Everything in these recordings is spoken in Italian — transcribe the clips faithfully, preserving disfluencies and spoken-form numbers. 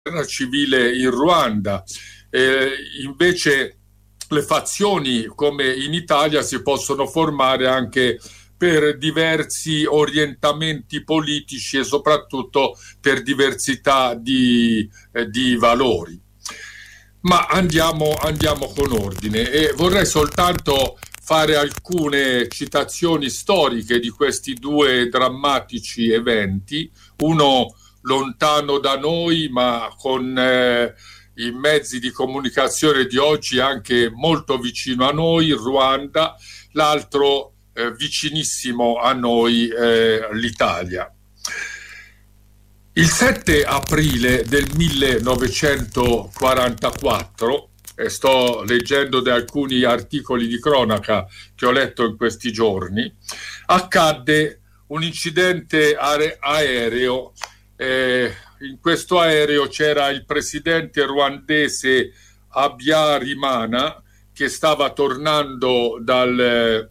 civile in Ruanda. Eh, invece le fazioni, come in Italia, si possono formare anche per diversi orientamenti politici e soprattutto per diversità di, eh, di valori. Ma andiamo, andiamo con ordine e vorrei soltanto fare alcune citazioni storiche di questi due drammatici eventi, uno lontano da noi ma con eh, i mezzi di comunicazione di oggi anche molto vicino a noi, il Ruanda, l'altro eh, vicinissimo a noi, eh, l'Italia. Il sette aprile del millenovecentoquarantaquattro, e sto leggendo da alcuni articoli di cronaca che ho letto in questi giorni, accadde un incidente are- aereo. Eh, in questo aereo c'era il presidente ruandese Habyarimana, che stava tornando dal, eh,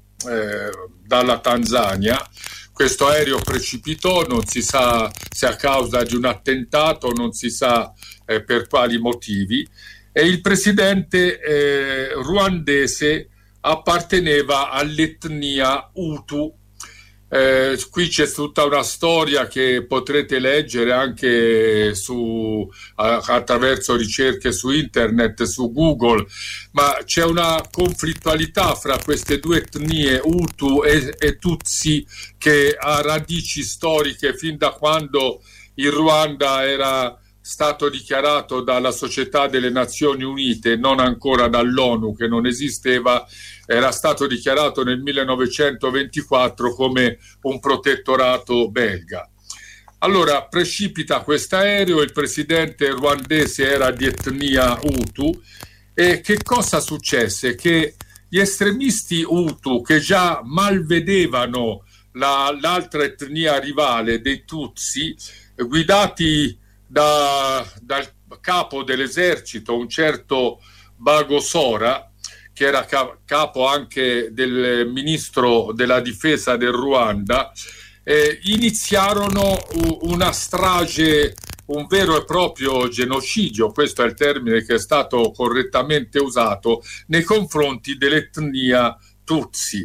dalla Tanzania. Questo aereo precipitò, non si sa se a causa di un attentato, non si sa eh, per quali motivi, e il presidente eh, ruandese apparteneva all'etnia Hutu. Eh, qui c'è tutta una storia che potrete leggere anche su, a, attraverso ricerche su internet, su Google, ma c'è una conflittualità fra queste due etnie, Hutu e, e Tutsi, che ha radici storiche fin da quando il Ruanda era stato dichiarato dalla Società delle Nazioni Unite, non ancora dall'ONU che non esisteva, era stato dichiarato nel millenovecentoventiquattro come un protettorato belga. Allora precipita quest'aereo, il presidente ruandese era di etnia Hutu e che cosa successe? Che gli estremisti Hutu, che già malvedevano la, l'altra etnia rivale dei Tutsi, guidati Da, dal capo dell'esercito, un certo Bagosora, che era ca- capo anche del ministro della difesa del Ruanda, eh, iniziarono u- una strage, un vero e proprio genocidio, questo è il termine che è stato correttamente usato, nei confronti dell'etnia Tutsi.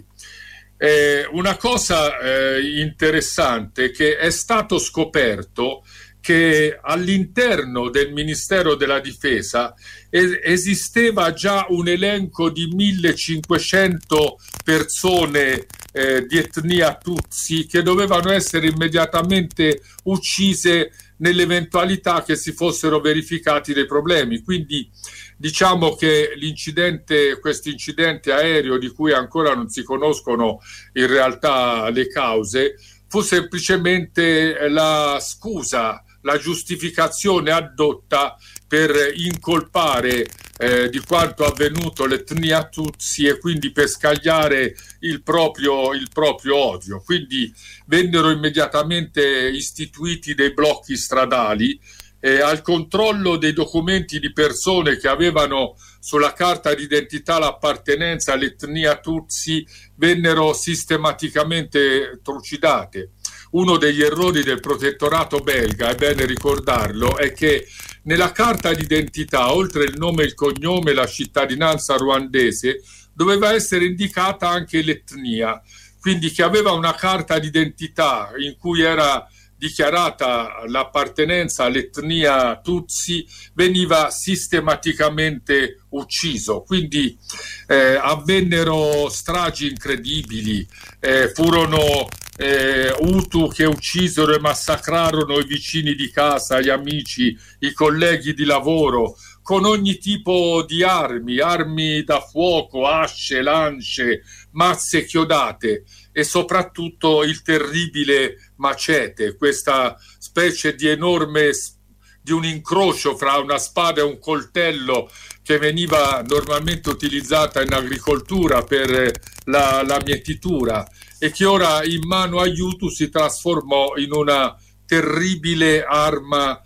Eh, una cosa eh, interessante che è stato scoperto che all'interno del Ministero della Difesa es- esisteva già un elenco di millecinquecento persone eh, di etnia Tutsi che dovevano essere immediatamente uccise nell'eventualità che si fossero verificati dei problemi. Quindi diciamo che l'incidente, questo incidente aereo, di cui ancora non si conoscono in realtà le cause, fu semplicemente la scusa, la giustificazione addotta per incolpare eh, di quanto avvenuto l'etnia Tutsi e quindi per scagliare il proprio, il proprio odio. Quindi vennero immediatamente istituiti dei blocchi stradali eh, al controllo dei documenti di persone che avevano sulla carta d'identità l'appartenenza all'etnia Tutsi, vennero sistematicamente trucidate. Uno degli errori del protettorato belga, è bene ricordarlo, è che nella carta d'identità, oltre il nome, il cognome e la cittadinanza ruandese, doveva essere indicata anche l'etnia. Quindi chi aveva una carta d'identità in cui era dichiarata l'appartenenza all'etnia Tutsi veniva sistematicamente ucciso. Quindi eh, avvennero stragi incredibili, eh, furono eh, Hutu che uccisero e massacrarono i vicini di casa, gli amici, i colleghi di lavoro, con ogni tipo di armi, armi da fuoco, asce, lance, mazze chiodate e soprattutto il terribile macete, questa specie di enorme, di un incrocio fra una spada e un coltello che veniva normalmente utilizzata in agricoltura per la, la mietitura e che ora in mano a Hutu si trasformò in una terribile arma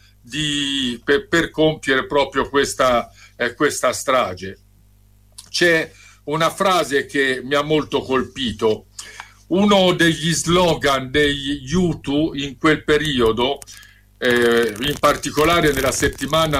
di, per, per compiere proprio questa, eh, questa strage. C'è una frase che mi ha molto colpito. Uno degli slogan degli Hutu in quel periodo eh, in particolare nella settimana